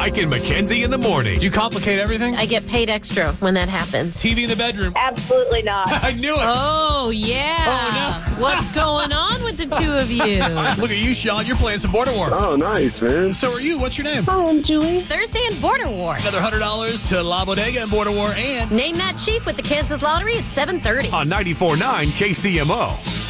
Mike and Mackenzie in the morning. Do you complicate everything? I get paid extra when that happens. TV in the bedroom. Absolutely not. I knew it. Oh, yeah. Oh, no. What's going on with the two of you? Look at you, Sean. You're playing some Border War. Oh, nice, man. So are you. What's your name? Hi, I'm Julie. Thursday in Border War. Another $100 to La Bodega and Border War and Name that chief with the Kansas Lottery at 7:30. On 94.9 KCMO.